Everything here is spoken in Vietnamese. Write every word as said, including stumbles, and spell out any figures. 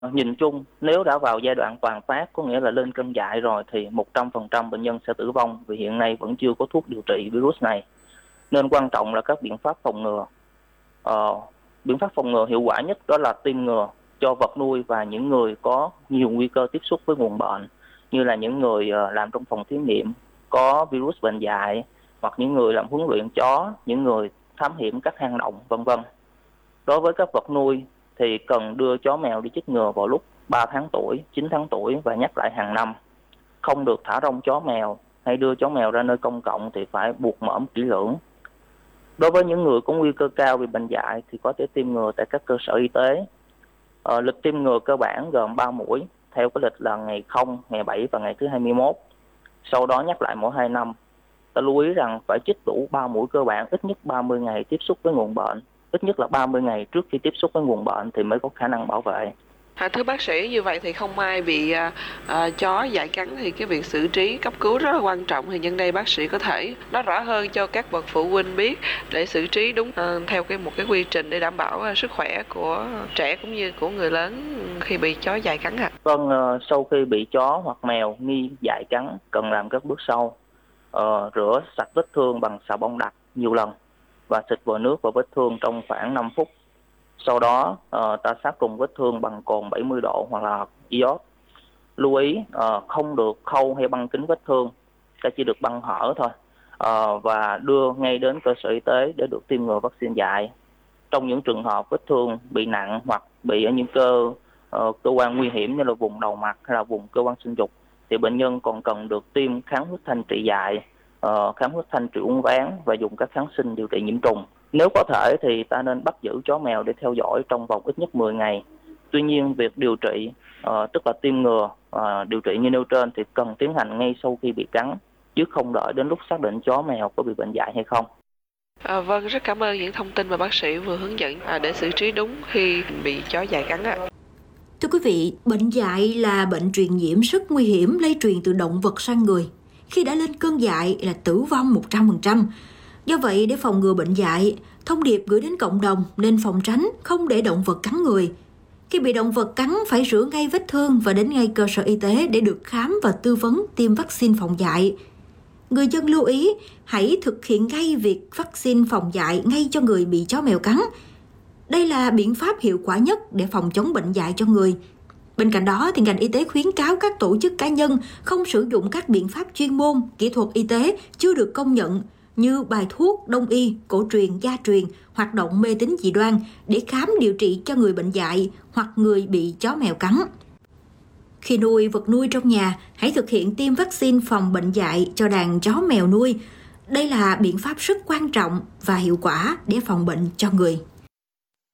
Nhìn chung, nếu đã vào giai đoạn toàn phát, có nghĩa là lên cơn dại rồi, thì một trăm phần trăm bệnh nhân sẽ tử vong vì hiện nay vẫn chưa có thuốc điều trị virus này. Nên quan trọng là các biện pháp phòng ngừa. Ờ, biện pháp phòng ngừa hiệu quả nhất đó là tiêm ngừa cho vật nuôi và những người có nhiều nguy cơ tiếp xúc với nguồn bệnh, như là những người làm trong phòng thí nghiệm có virus bệnh dại, hoặc những người làm huấn luyện chó, những người thám hiểm các hang động, vân vân. Đối với các vật nuôi thì cần đưa chó mèo đi chích ngừa vào lúc ba tháng tuổi, chín tháng tuổi và nhắc lại hàng năm. Không được thả rông chó mèo hay đưa chó mèo ra nơi công cộng thì phải buộc mõm kỹ lưỡng. Đối với những người có nguy cơ cao bị bệnh dại thì có thể tiêm ngừa tại các cơ sở y tế. Ờ, lịch tiêm ngừa cơ bản gồm ba mũi, theo cái lịch là ngày không, ngày bảy và ngày thứ hai mươi mốt. Sau đó nhắc lại mỗi hai năm. Ta lưu ý rằng phải chích đủ ba mũi cơ bản ít nhất ba mươi ngày tiếp xúc với nguồn bệnh. Ít nhất là ba mươi ngày trước khi tiếp xúc với nguồn bệnh thì mới có khả năng bảo vệ. À, thưa bác sĩ, như vậy thì không may bị à, à, chó dại cắn thì cái việc xử trí cấp cứu rất là quan trọng. Thì nhân đây bác sĩ có thể nói rõ hơn cho các bậc phụ huynh biết để xử trí đúng à, theo cái một cái quy trình để đảm bảo à, sức khỏe của trẻ cũng như của người lớn khi bị chó dại cắn ạ. À? Vâng, uh, sau khi bị chó hoặc mèo nghi dại cắn cần làm các bước sau. Uh, rửa sạch vết thương bằng xà bông đặc nhiều lần và xịt vòi nước vào vết thương trong khoảng năm phút. Sau đó uh, ta sát trùng vết thương bằng cồn bảy mươi độ hoặc là iốt. Lưu ý uh, không được khâu hay băng kính vết thương, ta chỉ được băng hở thôi. Uh, và đưa ngay đến cơ sở y tế để được tiêm ngừa vaccine dại. Trong những trường hợp vết thương bị nặng hoặc bị ở những cơ uh, cơ quan nguy hiểm như là vùng đầu mặt hay là vùng cơ quan sinh dục thì bệnh nhân còn cần được tiêm kháng huyết thanh trị dại, uh, kháng huyết thanh trị uốn ván và dùng các kháng sinh điều trị nhiễm trùng. Nếu có thể thì ta nên bắt giữ chó mèo để theo dõi trong vòng ít nhất mười ngày. Tuy nhiên, việc điều trị, uh, tức là tiêm ngừa, uh, điều trị như nêu trên thì cần tiến hành ngay sau khi bị cắn, chứ không đợi đến lúc xác định chó mèo có bị bệnh dại hay không. À, vâng, rất cảm ơn những thông tin mà bác sĩ vừa hướng dẫn à, để xử trí đúng khi bị chó dại cắn ạ. À. Thưa quý vị, bệnh dại là bệnh truyền nhiễm rất nguy hiểm, lây truyền từ động vật sang người. Khi đã lên cơn dại là tử vong một trăm phần trăm. Do vậy, để phòng ngừa bệnh dại, thông điệp gửi đến cộng đồng nên phòng tránh không để động vật cắn người. Khi bị động vật cắn phải rửa ngay vết thương và đến ngay cơ sở y tế để được khám và tư vấn tiêm vaccine phòng dại. Người dân lưu ý hãy thực hiện ngay việc vaccine phòng dại ngay cho người bị chó mèo cắn. Đây là biện pháp hiệu quả nhất để phòng chống bệnh dại cho người. Bên cạnh đó, thì ngành y tế khuyến cáo các tổ chức cá nhân không sử dụng các biện pháp chuyên môn, kỹ thuật y tế chưa được công nhận như bài thuốc, đông y, cổ truyền, gia truyền, hoạt động mê tín dị đoan để khám điều trị cho người bệnh dại hoặc người bị chó mèo cắn. Khi nuôi vật nuôi trong nhà, hãy thực hiện tiêm vaccine phòng bệnh dại cho đàn chó mèo nuôi. Đây là biện pháp rất quan trọng và hiệu quả để phòng bệnh cho người.